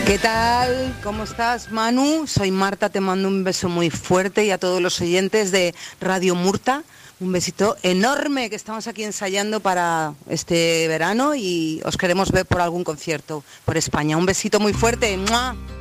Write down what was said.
¿Qué tal? ¿Cómo estás, Manu? Soy Marta, te mando un beso muy fuerte y a todos los oyentes de Radio Murta. Un besito enorme, que estamos aquí ensayando para este verano y os queremos ver por algún concierto por España. Un besito muy fuerte. ¡Mua!